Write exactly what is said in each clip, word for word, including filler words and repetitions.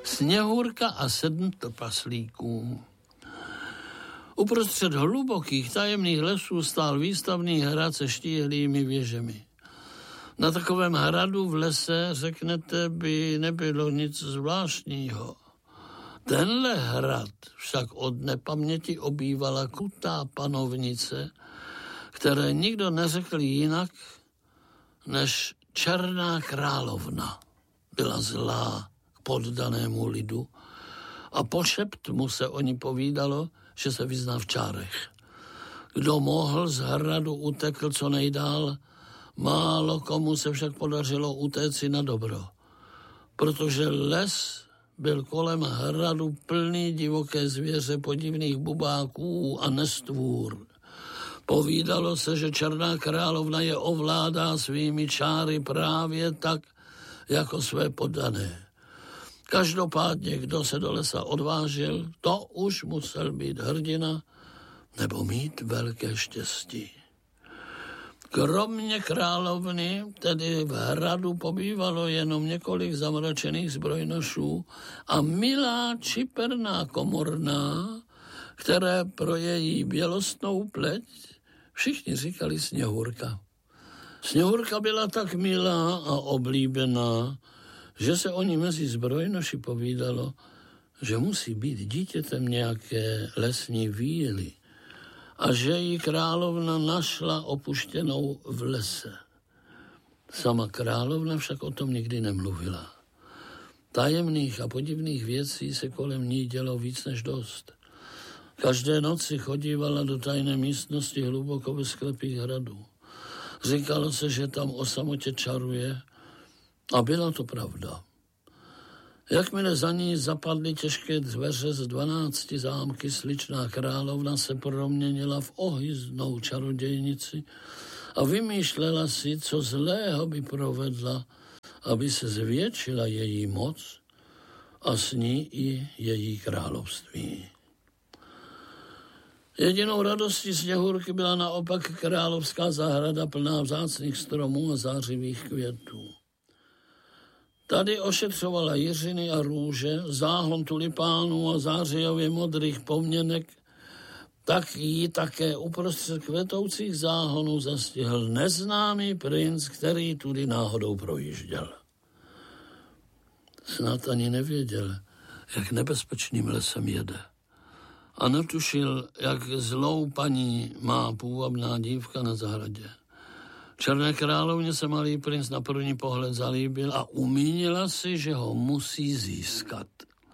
Sněhurka a sedm trpaslíků. Uprostřed hlubokých tajemných lesů stál výstavný hrad se štíhlými věžemi. Na takovém hradu v lese, řeknete, by nebylo nic zvláštního. Tenhle hrad však od nepaměti obývala krutá panovnice, které nikdo neřekl jinak, než Černá královna. Byla zlá k poddanému lidu a po šeptmu se o ní povídalo, že se vyzná v čárech. Kdo mohl z hradu utekl co nejdál, málo komu se však podařilo utéci na dobro, protože les byl kolem hradu plný divoké zvěře, podivných bubáků a nestvůr. Povídalo se, že Černá královna je ovládá svými čáry právě tak, jako své poddané. Každopádně, kdo se do lesa odvážil, to už musel být hrdina nebo mít velké štěstí. Kromě královny, tedy v hradu, pobývalo jenom několik zamračených zbrojnošů a milá čiperná komorná, které pro její bělostnou pleť všichni říkali Sněhurka. Sněhurka byla tak milá a oblíbená, že se o ní mezi zbrojnoši povídalo, že musí být dítětem nějaké lesní víly a že ji královna našla opuštěnou v lese. Sama královna však o tom nikdy nemluvila. Tajemných a podivných věcí se kolem ní dělo víc než dost. Každé noci chodívala do tajné místnosti hluboko ve sklepích hradu. Říkalo se, že tam o samotě čaruje a byla to pravda. Jakmile za ní zapadly těžké dveře z dvanácti zámky, sličná královna se proměnila v ohyznou čarodějnici a vymýšlela si, co zlého by provedla, aby se zvětšila její moc a s ní i její království. Jedinou radostí Sněhurky byla naopak královská zahrada plná vzácných stromů a zářivých květů. Tady ošetřovala jiřiny a růže, záhon tulipánů a zářijově modrých poměnek, tak ji také uprostřed kvetoucích záhonů zastihl neznámý princ, který tudy náhodou projížděl. Snad ani nevěděl, jak nebezpečným lesem jede. A netušil, jak zlou paní má půvabná dívka na zahradě. Černé královně se malý princ na první pohled zalíbil a umínila si, že ho musí získat.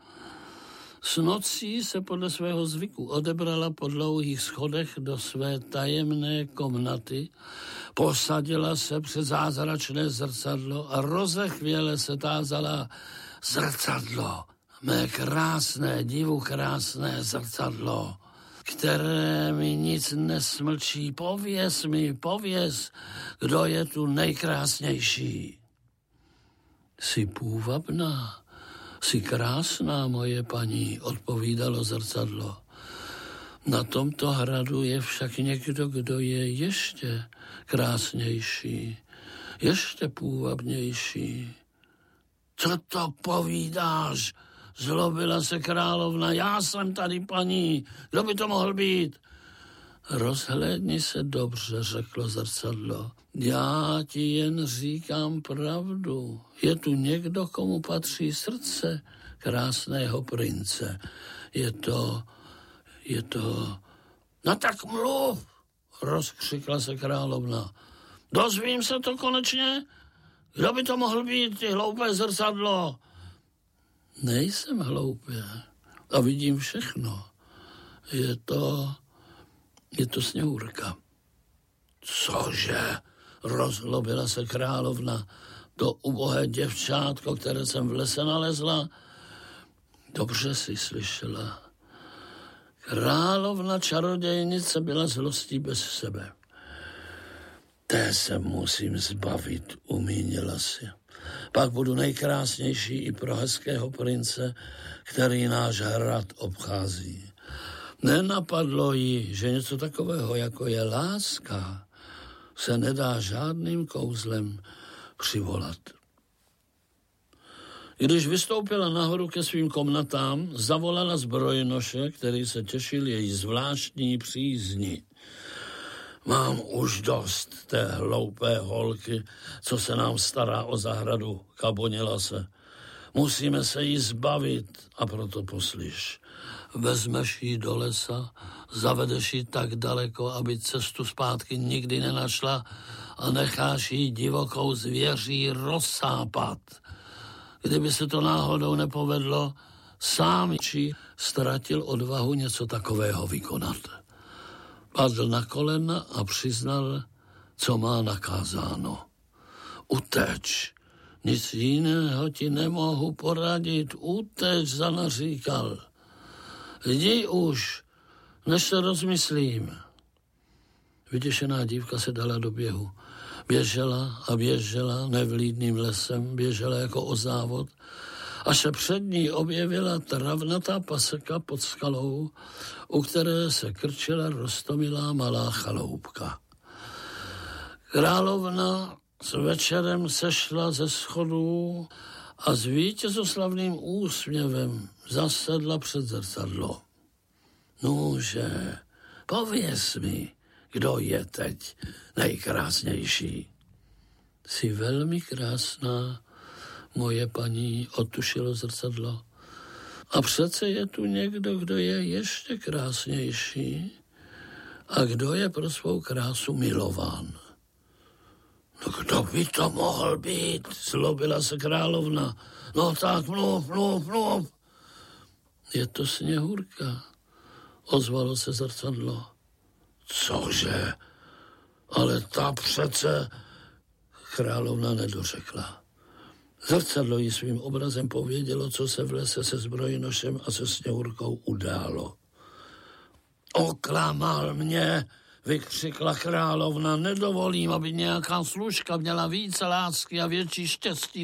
S nocí se podle svého zvyku odebrala po dlouhých schodech do své tajemné komnaty, posadila se před zázračné zrcadlo a rozechvěle se tázala: zrcadlo, mé krásné, divu krásné zrcadlo, které mi nic nesmlčí, pověz mi, pověz, kdo je tu nejkrásnější. Jsi půvabná, jsi krásná, moje paní, odpovídalo zrcadlo. Na tomto hradu je však někdo, kdo je ještě krásnější, ještě půvabnější. Co to povídáš? Zlobila se královna. Já jsem tady, paní. Kdo by to mohl být? Rozhlédni se dobře, řeklo zrcadlo. Já ti jen říkám pravdu. Je tu někdo, komu patří srdce krásného prince. Je to, je to... No tak mluv, rozkřikla se královna. Dozvím se to konečně? Kdo by to mohl být, ty hloupé zrcadlo? Nejsem hloupé a vidím všechno. Je to, je to Sněhurka. Cože? Rozlobila se královna. To ubohé děvčátko, které jsem v lese nalezla? Dobře si slyšela. Královna čarodějnice byla zlostí bez sebe. Té se musím zbavit, umínila si. Pak budu nejkrásnější i pro hezkého prince, který náš hrad obchází. Nenapadlo jí, že něco takového, jako je láska, se nedá žádným kouzlem přivolat. Když vystoupila nahoru ke svým komnatám, zavolala zbrojnoše, který se těšil její zvláštní přízni. Mám už dost té hloupé holky, co se nám stará o zahradu, kabonila se. Musíme se jí zbavit, a proto poslyš. Vezmeš ji do lesa, zavedeš ji tak daleko, aby cestu zpátky nikdy nenašla a necháš ji divokou zvěří rozsápat. Kdyby se to náhodou nepovedlo, sám či ztratil odvahu něco takového vykonat. Padl na kolena a přiznal, co má nakázáno. Uteč, nic jiného ti nemohu poradit, uteč, zanaříkal. Jdi už, než se rozmyslím. Vyděšená dívka se dala do běhu. Běžela a běžela nevlídným lesem, běžela jako o závod, až se před ní objevila travnatá paseka pod skalou, u které se krčila roztomilá malá chaloupka. Královna s večerem sešla ze schodů a s vítězoslavným úsměvem zasedla před zrcadlo. Nuže, pověz mi, kdo je teď nejkrásnější. Jsi velmi krásná, moje paní, odtušilo zrcadlo. A přece je tu někdo, kdo je ještě krásnější a kdo je pro svou krásu milován. No kdo by to mohl být? Zlobila se královna. No tak mluv, mluv, mluv. Je to Sněhurka, ozvalo se zrcadlo. Cože? Ale ta přece... Královna nedořekla. Zrcadlo jí svým obrazem povědělo, co se v lese se zbrojnošem a se Sněhurkou událo. Oklamal mě, vykřikla královna. Nedovolím, aby nějaká služka měla více lásky a větší štěstí